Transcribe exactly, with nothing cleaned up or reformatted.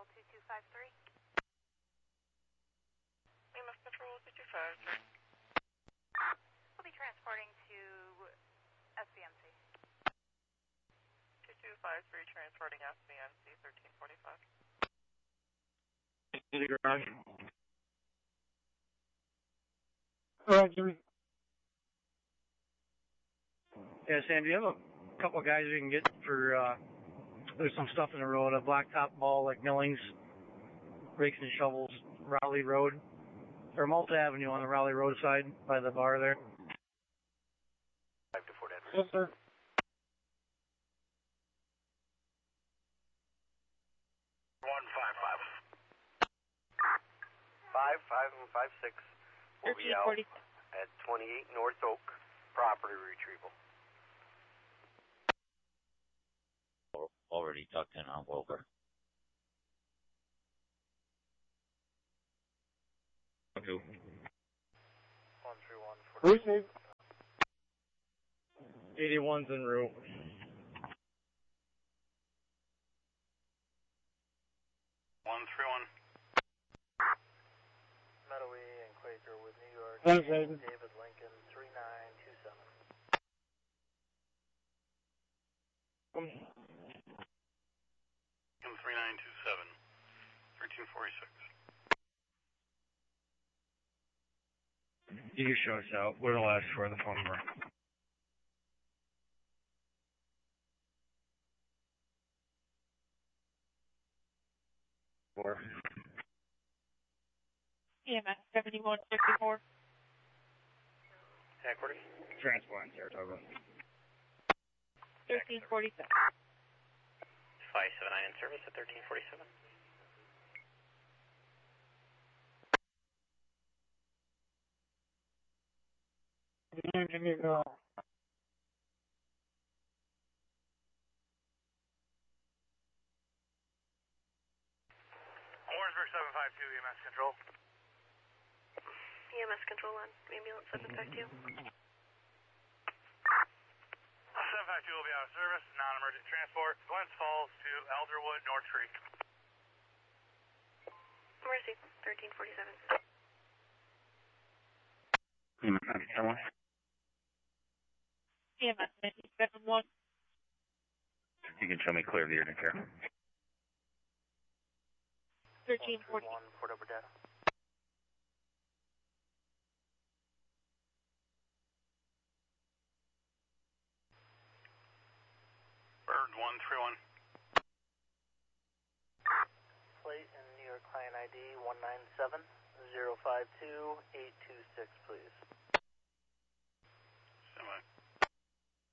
Control two two five three. E M S Control two two five three. We'll be transporting to S B M C. two two five three transporting S B M C thirteen forty-five. In the garage. Alright, Jimmy. Yeah, Sam, do you have a couple of guys we can get for, uh, there's some stuff in the road, a blacktop ball like millings, rakes and shovels, Raleigh Road, or Malta Avenue on the Raleigh Road side by the bar there? five to Fort Edward. Yes, sir. one five five. five five and five six will be out at twenty-eight North Oak, property retrieval. Already tucked in on Wilbur. Okay. one three one Fort Receive. eighty-one's en route. one three one. Meadowee and Quaker with New York. Thanks, Aiden. David Lincoln three nine two seven. three nine two seven, thirteen forty-six. You can show us out. We're the last for the phone number. Four. E M S seventy-one fifty-four. Equity. Transport in Saratoga. thirteen forty-seven. five seven nine in service at thirteen forty-seven. Give me the... Warrensburg seven five two, E M S Control. E M S Control on ambulance seven five two. seven five two will be out of service, non-emergent transport, Glens Falls to Elderwood, North Creek. Mercy, thirteen forty-seven. E M S ninety-seven. E M S ninety-seven one. You can show me clear of the urgent care. thirteen forty. one Fort Edward data. Bird one three one. Plate and New York client I D one nine seven zero five two eight two six, please.